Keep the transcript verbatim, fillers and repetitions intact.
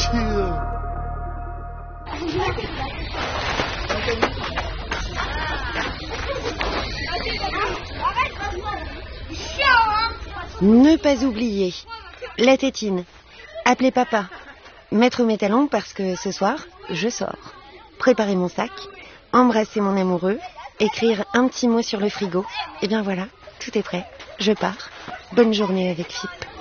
Ne pas oublier la tétine, appeler papa, mettre mes talons parce que ce soir, je sors, préparer mon sac, embrasser mon amoureux, écrire un petit mot sur le frigo. Et bien voilà, tout est prêt, je pars. Bonne journée avec F I P.